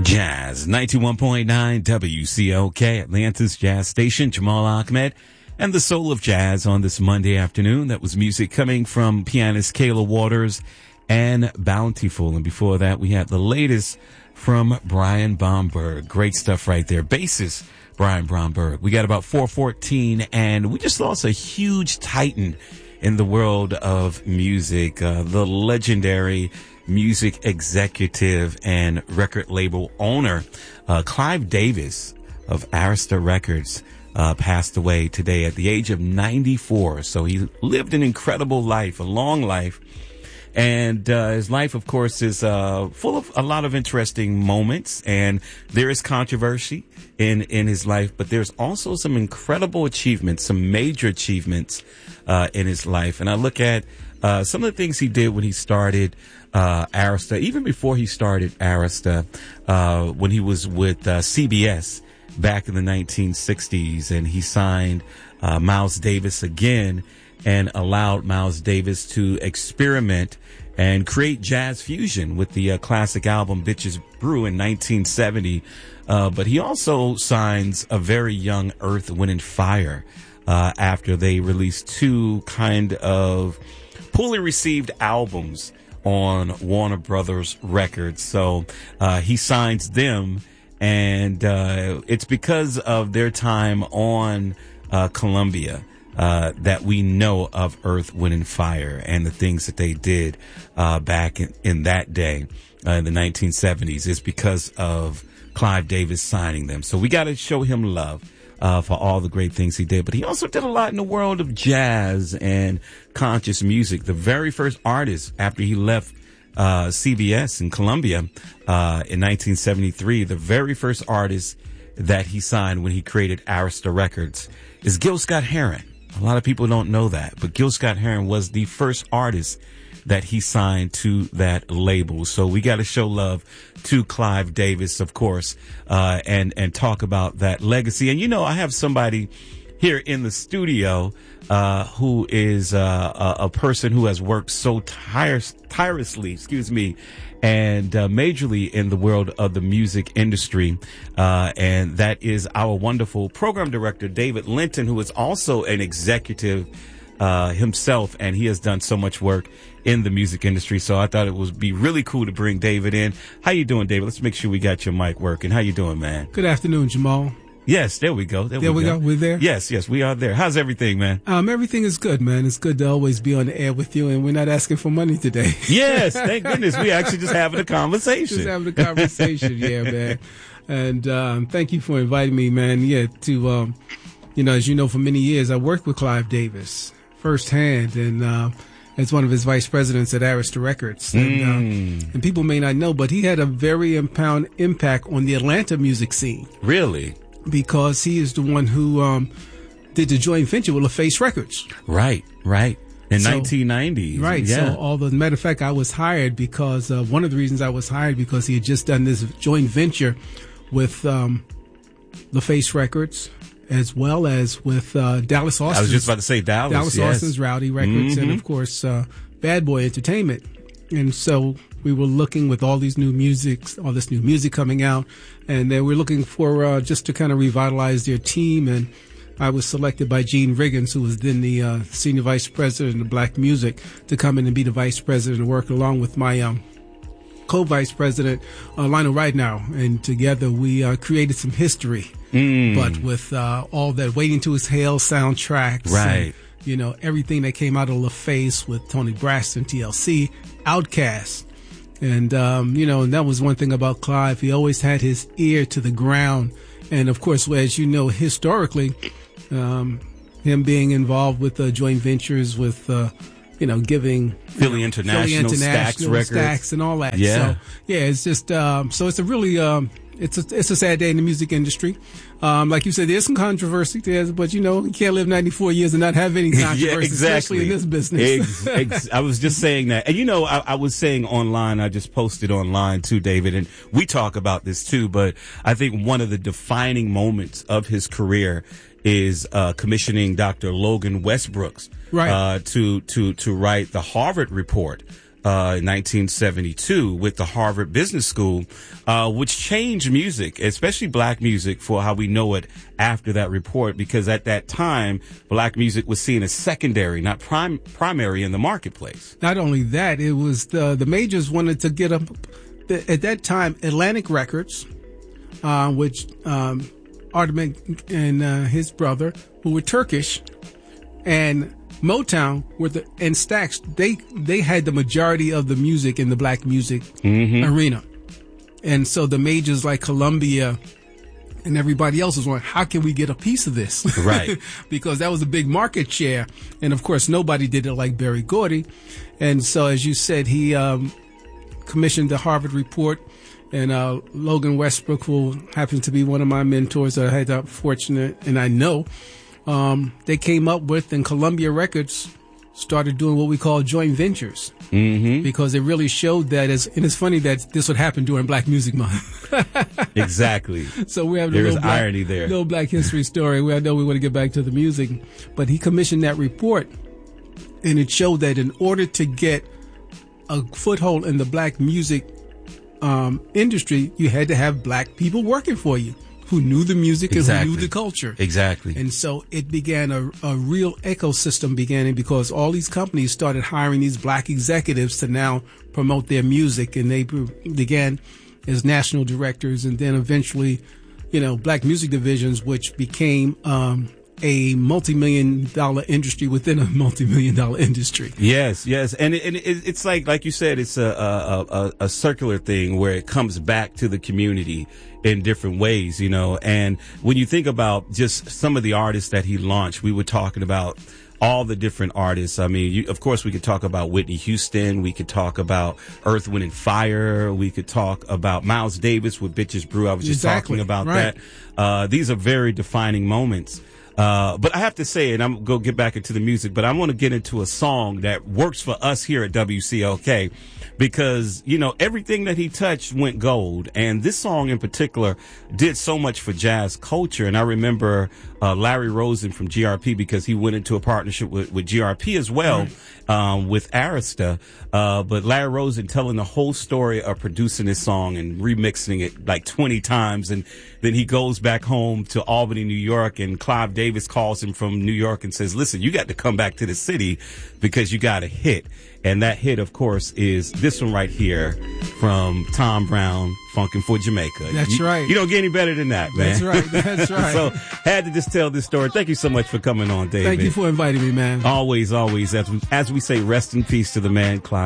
Jazz 91.9 WCOK, Atlanta's Jazz Station. Jamal Ahmed and the Soul of Jazz on this Monday afternoon. That was music coming from pianist Kayla Waters and Bountiful. And before that, we had the latest from Brian Bromberg. Great stuff right there. Bassist Brian Bromberg. We got about 4:14, and we just lost a huge titan in the world of music. The legendary music executive and record label owner, Clive Davis of Arista Records, passed away today at the age of 94. So he lived an incredible life, a long life. And his life, of course, is full of a lot of interesting moments, and there is controversy in his life, but there's also some incredible achievements, some major achievements in his life. And I look at some of the things he did when he started Arista, even before he started Arista, when he was with CBS back in the 1960s, and he signed Miles Davis again and allowed Miles Davis to experiment and create jazz fusion with the classic album Bitches Brew in 1970. But he also signs a very young Earth, Wind & Fire after they released two kind of poorly received albums on Warner Brothers Records. So he signs them, and it's because of their time on Columbia that we know of Earth, Wind & Fire and the things that they did back in that day, in the 1970s. It's because of Clive Davis signing them. So we got to show him love for all the great things he did. But he also did a lot in the world of jazz and conscious music. The very first artist after he left CBS in Columbia in 1973, the very first artist that he signed when he created Arista Records is Gil Scott-Heron. A lot of people don't know that, but Gil Scott-Heron was the first artist that he signed to that label. So we got to show love to Clive Davis, of course, and talk about that legacy. And, you know, I have somebody here in the studio who is a person who has worked so tirelessly, and majorly in the world of the music industry. And that is our wonderful program director, David Linton, who is also an executive himself, and he has done so much work in the music industry. So I thought it would be really cool to bring David in. How you doing, David? Let's make sure we got your mic working. How you doing, man? Good afternoon, Jamal. Yes, there we go. There we go. We're there? Yes, we are there. How's everything, man? Everything is good, man. It's good to always be on the air with you, and we're not asking for money today. Yes, thank goodness. We actually just having a conversation. Yeah, man. And thank you for inviting me, man. Yeah, to, as you know, for many years, I worked with Clive Davis firsthand, and as one of his vice presidents at Arista Records. And people may not know, but he had a very impact on the Atlanta music scene. Really? Because he is the one who did the joint venture with LaFace Records. Right. In 1990s. Right. Yeah. So, matter of fact, I was hired because one of the reasons I was hired because he had just done this joint venture with LaFace Records, as well as with Dallas Austin. I was just about to say Dallas. Austin's Rowdy Records, and of course Bad Boy Entertainment. And so we were looking with all this new music coming out, and they were looking for just to kind of revitalize their team. And I was selected by Gene Riggins, who was then the senior vice president of Black Music, to come in and be the vice president and work along with my co-vice president, Lionel Ridenour. And together we created some history, but with all that Waiting to Exhale soundtracks. Right. And, everything that came out of LaFace with Tony Braxton, TLC, Outkast. And, and that was one thing about Clive. He always had his ear to the ground. And, of course, as you know, historically, him being involved with joint ventures with, giving Philly International Stax Records. Stax and all that. Yeah. So, it's just, so it's a really, it's a sad day in the music industry. Like you said, there's some controversy there, but you can't live 94 years and not have any controversy, yeah, exactly. especially in this business. I was just saying that. And I was saying online, I just posted online too, David, and we talk about this too, but I think one of the defining moments of his career is commissioning Dr. Logan Westbrooks right. to write the Harvard Report in 1972 with the Harvard Business School, which changed music, especially black music, for how we know it after that report, because at that time, black music was seen as secondary, not primary in the marketplace. Not only that, it was the majors wanted to get up. At that time, Atlantic Records, which Ardamek and his brother, who were Turkish, and Motown and Stax, they had the majority of the music in the black music arena. And so the majors like Columbia and everybody else was wondering, how can we get a piece of this? Right. Because that was a big market share. And of course, nobody did it like Berry Gordy. And so, as you said, he commissioned the Harvard report. And Logan Westbrook, who happens to be one of my mentors, I had the fortunate, and I know, they came up with, and Columbia Records started doing what we call joint ventures, because it really showed that, and it's funny that this would happen during Black Music Month. Exactly. So we have there's irony there. Little Black history story. I know we want to get back to the music, but he commissioned that report, and it showed that in order to get a foothold in the black music industry, you had to have black people working for you who knew the music and who knew the culture. Exactly. And so it began a real ecosystem beginning, because all these companies started hiring these black executives to now promote their music, and they began as national directors, and then eventually, black music divisions, which became a multi-million-dollar industry within a multi-million-dollar industry. Yes, and it's like you said, it's a circular thing where it comes back to the community in different ways, And when you think about just some of the artists that he launched, we were talking about all the different artists. I mean, of course, we could talk about Whitney Houston. We could talk about Earth, Wind and Fire. We could talk about Miles Davis with Bitches Brew. I was just talking about that. These are very defining moments. But I have to say, and I'm going to get back into the music, but I want to get into a song that works for us here at WCLK, because, everything that he touched went gold. And this song in particular did so much for jazz culture. And I remember Larry Rosen from GRP, because he went into a partnership with GRP as well, with Arista. But Larry Rosen telling the whole story of producing this song and remixing it like 20 times. And then he goes back home to Albany, New York, and Clive Davis calls him from New York and says, listen, you got to come back to the city because you got a hit. And that hit, of course, is this one right here from Tom Brown, Funkin' for Jamaica. That's right. You don't get any better than that, man. That's right. So had to just tell this story. Thank you so much for coming on, David. Thank you for inviting me, man. Always, as we say, rest in peace to the man, Clive.